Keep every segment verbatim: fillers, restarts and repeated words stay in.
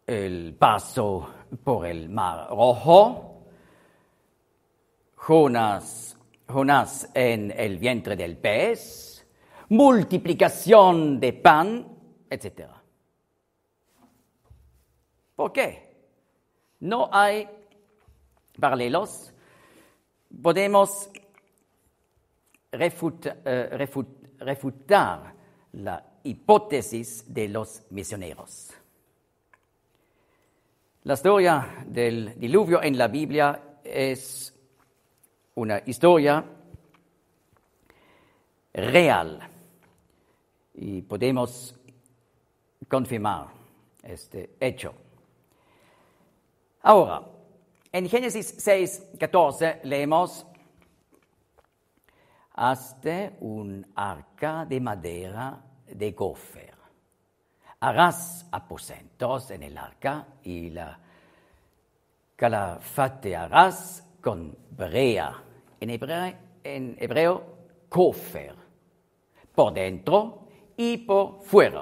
el paso por el Mar Rojo, Jonás, Jonás en el vientre del pez, multiplicación de pan, etcétera. ¿Por qué? No hay paralelos. Podemos refuta, uh, refut, refutar la hipótesis de los misioneros. La historia del diluvio en la Biblia es una historia real y podemos confirmar este hecho. Ahora, en Génesis seis, catorce leemos: hazte un arca de madera de gofer. Harás aposentos en el arca y la calafatearás con brea, en hebreo, en hebreo gofer, por dentro y por fuera.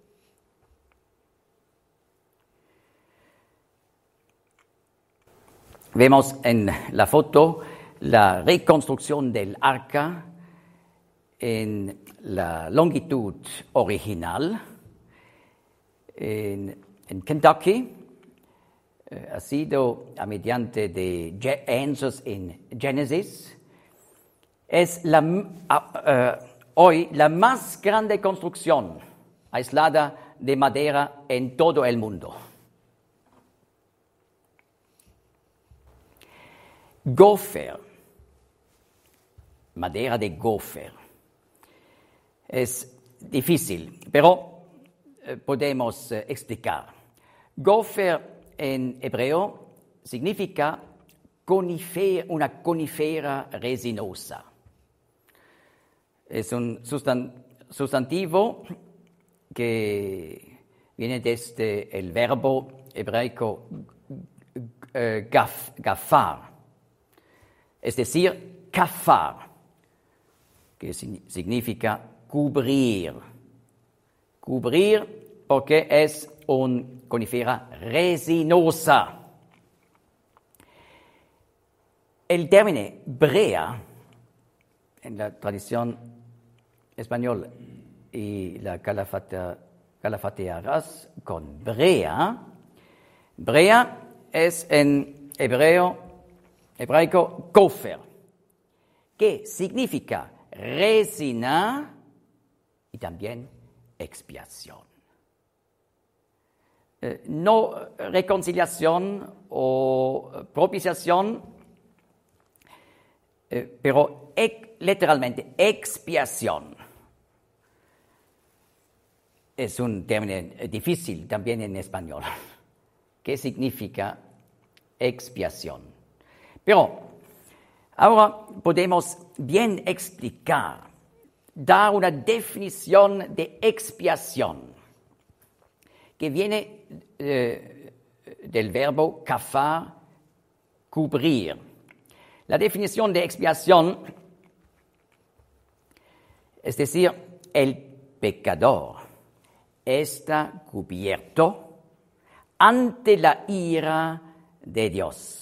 Vemos en la foto la reconstrucción del arca en la longitud original en, en Kentucky. Eh, ha sido a mediante de Answers in Genesis. Es la, uh, uh, hoy la más grande construcción aislada de madera en todo el mundo. Gofer, madera de gofer. Es difícil, pero eh, podemos eh, explicar. Gofer en hebreo significa conifer, una conífera resinosa. Es un sustan, sustantivo que viene desde el verbo hebraico eh, gaf, gafar. Es decir, kafar, que significa cubrir. Cubrir porque es una conífera resinosa. El término brea, en la tradición española, y la calafate, calafatearás con brea. Brea es en hebreo hebraico gofer, que significa resina y también expiación. Eh, no reconciliación o propiciación, eh, pero ex, literalmente expiación. Es un término difícil también en español. ¿Qué significa expiación? Pero ahora podemos bien explicar, dar una definición de expiación que viene eh, del verbo kafar, cubrir. La definición de expiación, es decir, el pecador está cubierto ante la ira de Dios.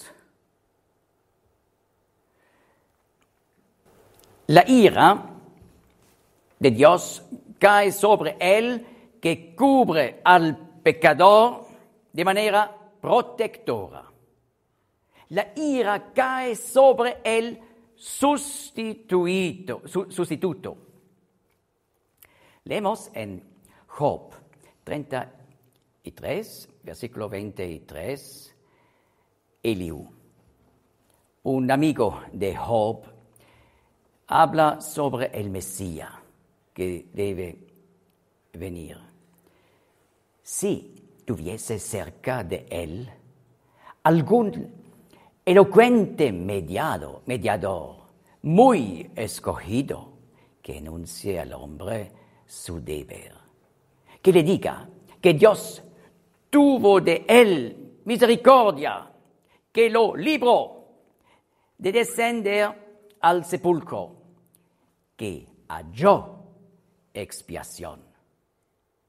La ira de Dios cae sobre él que cubre al pecador de manera protectora. La ira cae sobre el sustituto. Su, sustituto. Leemos en Job treinta y tres, versículo veintitrés, Eliú, un amigo de Job, habla sobre el Mesías que debe venir. Si tuviese cerca de él algún elocuente mediado, mediador, muy escogido, que enuncie al hombre su deber, que le diga que Dios tuvo de él misericordia, que lo libró de descender al sepulcro, que halló expiación.